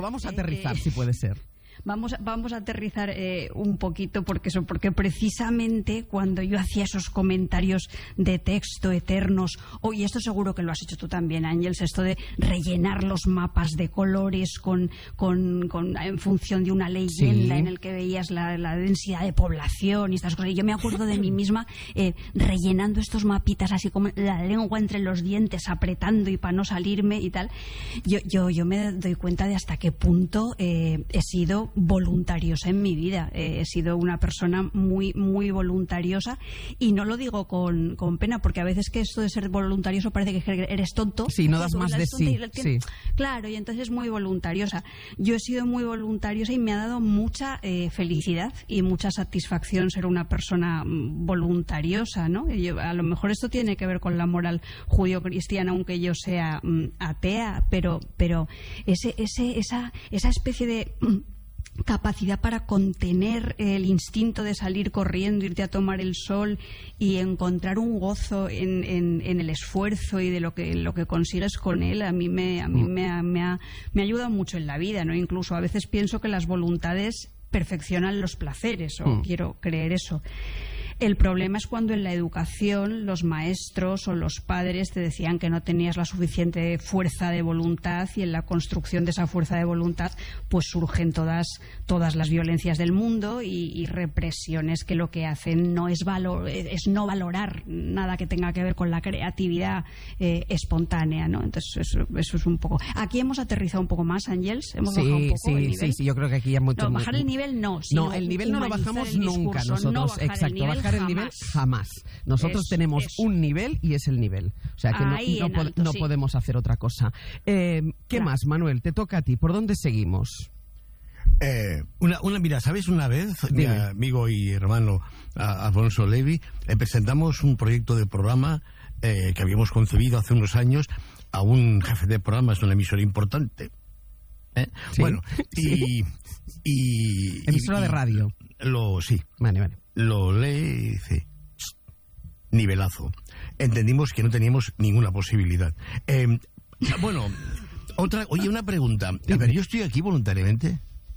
poquito, vamos a aterrizar, si puede ser. Vamos a aterrizar un poquito porque precisamente cuando yo hacía esos comentarios de texto eternos, y esto seguro que lo has hecho tú también, Ángels, esto de rellenar los mapas de colores en función de una leyenda en el que veías la densidad de población y estas cosas. Y yo me acuerdo de mí misma rellenando estos mapitas así como la lengua entre los dientes, apretando y para no salirme y tal. Yo me doy cuenta de hasta qué punto he sido voluntariosa en mi vida. He sido una persona muy, muy voluntariosa, y no lo digo con pena, porque a veces que esto de ser voluntarioso parece que eres tonto. Sí, no das más de sí. Claro, y entonces muy voluntariosa. Yo he sido muy voluntariosa y me ha dado mucha felicidad y mucha satisfacción ser una persona voluntariosa, ¿no? A lo mejor esto tiene que ver con la moral judío-cristiana, aunque yo sea atea, pero esa especie de capacidad para contener el instinto de salir corriendo, irte a tomar el sol y encontrar un gozo en el esfuerzo y de lo que consigues con él, a mí me ha ayudado mucho en la vida, ¿no? Incluso a veces pienso que las voluntades perfeccionan los placeres, o quiero creer eso. El problema es cuando en la educación los maestros o los padres te decían que no tenías la suficiente fuerza de voluntad, y en la construcción de esa fuerza de voluntad pues surgen todas las violencias del mundo y represiones que lo que hacen es no valorar nada que tenga que ver con la creatividad espontánea, ¿no? Entonces eso es un poco. Aquí hemos aterrizado un poco más, Ángels. Hemos bajado un poco el nivel. Sí, yo creo que aquí ya mucho. No, bajar el nivel no. No, el nivel no lo bajamos nunca nosotros. Exacto, bajar el nivel jamás. Nosotros tenemos un nivel y es el nivel. O sea que no podemos hacer otra cosa. ¿Qué más, Manuel? Te toca a ti. ¿Por dónde seguimos? Mira, ¿sabes? Una vez, mi amigo y hermano Alfonso Levi, presentamos un proyecto de programa que habíamos concebido hace unos años a un jefe de programas de una emisora importante. ¿Sí? Bueno, emisora de radio. Sí. Vale. Lo lee y dice: nivelazo. Entendimos que no teníamos ninguna posibilidad. Bueno, una pregunta. A ver, ¿yo estoy aquí voluntariamente?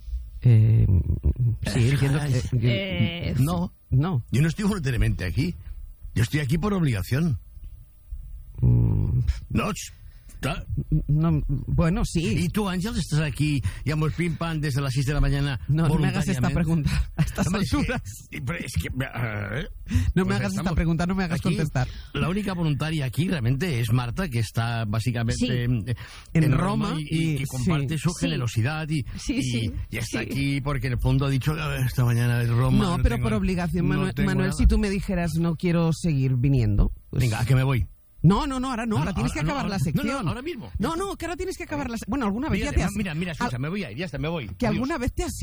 Sí, entiendo que... No. Yo no estoy voluntariamente aquí. Yo estoy aquí por obligación. No, bueno, sí. ¿Y tú, Ángel, estás aquí, digamos, pim pam, desde las 6 de la mañana? No me hagas esta pregunta a estas alturas. No me hagas esta pregunta, no me hagas contestar. La única voluntaria aquí realmente es Marta, que está básicamente en Roma y que comparte su generosidad y está aquí porque en el fondo ha dicho esta mañana en Roma. No, pero por obligación, Manuel, si tú me dijeras no quiero seguir viniendo. Pues... Venga, ¿a qué me voy? No, ahora no, ahora tienes que acabar la sección. No, ahora mismo. No, que ahora tienes que acabar la sección. Bueno, alguna vez ya te has... Mira, escucha, me voy a ir, ya está, me voy. Que alguna vez te has